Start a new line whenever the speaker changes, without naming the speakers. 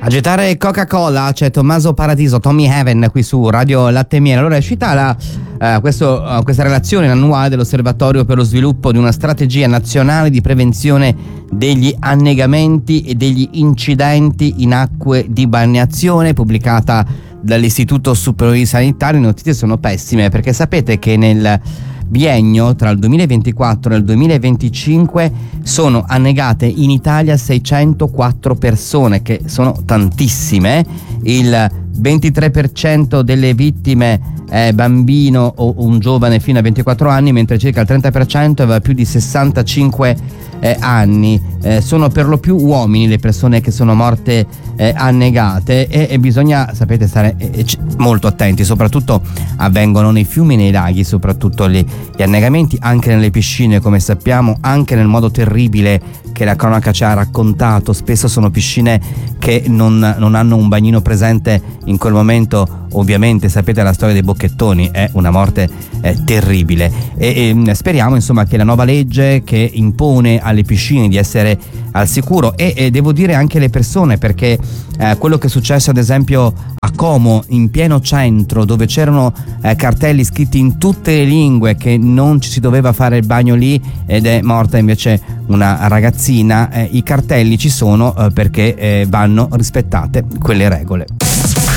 A gettare Coca-Cola c'è Tommaso Paradiso, Tommy Heaven qui su Radio Latte e Miele. Allora è uscita questa relazione annuale dell'Osservatorio per lo sviluppo di una strategia nazionale di prevenzione degli annegamenti e degli incidenti in acque di balneazione, pubblicata dall'Istituto Superiore di Sanità. Le notizie sono pessime, perché sapete che nel biennio tra il 2024 e il 2025 sono annegate in Italia 604 persone, che sono tantissime. Il 23% delle vittime è bambino o un giovane fino a 24 anni, mentre circa il 30% aveva più di 65 anni. Sono per lo più uomini le persone che sono morte annegate, e bisogna, sapete, stare molto attenti. Soprattutto avvengono nei fiumi e nei laghi, soprattutto gli annegamenti, anche nelle piscine, come sappiamo, anche nel modo terribile che la cronaca ci ha raccontato. Spesso sono piscine che non hanno un bagnino presente in quel momento. Ovviamente sapete la storia dei bocchettoni, è una morte terribile, e speriamo insomma che la nuova legge che impone alle piscine di essere al sicuro, e devo dire anche le persone, perché quello che è successo ad esempio a Como, in pieno centro, dove c'erano cartelli scritti in tutte le lingue che non ci si doveva fare il bagno lì, ed è morta invece una ragazzina. I cartelli ci sono perché vanno rispettate quelle regole.